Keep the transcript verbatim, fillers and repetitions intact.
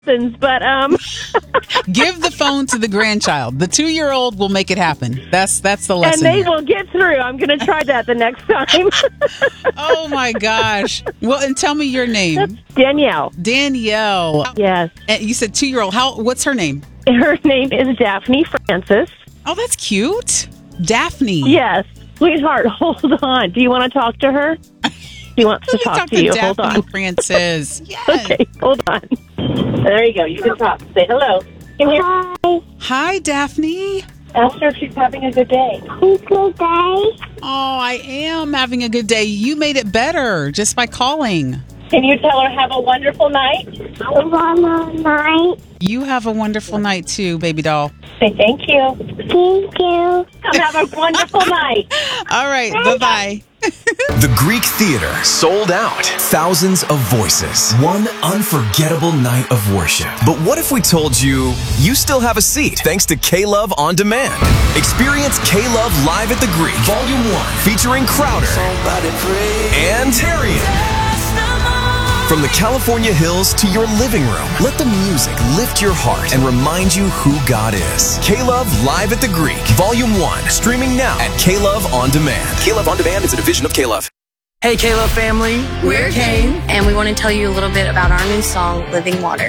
lessons, but um, give the phone to the grandchild. The two-year-old will make it happen. That's that's the lesson. and they here. will get through. I'm going to try that the next time. Oh my gosh! Well, and tell me your name, Danielle. Danielle. Yes, And you said two-year-old. How? What's her name? her name is Daphne Francis. Oh, that's cute, Daphne. Yes, sweetheart. Hold on. Do you want to talk to her? She wants to Let me talk, talk to to you. Daphne Hold on. Francis. Yes. Okay, hold on. There you go. You can talk. Say hello. Can you Hi. Hi, Daphne. ask her if she's having a good day? Good day. Oh, I am having a good day. You made it better just by calling. Can you tell her have a wonderful night? One night. You have a wonderful night too, baby doll. Say thank you. Thank you. Come have a wonderful night. All right, bye-bye. The Greek Theater sold out. Thousands of voices. One unforgettable night of worship. But what if we told you you still have a seat thanks to K-Love On Demand? Experience K-Love live at the Greek, Volume one, featuring Crowder and Tarian. From the California hills to your living room, let the music lift your heart and remind you who God is. K-Love Live at the Greek, Volume one, streaming now at K-Love On Demand. K-Love On Demand is a division of K-Love. Hey, K-Love family. We're Kane. And we want to tell you a little bit about our new song, Living Water.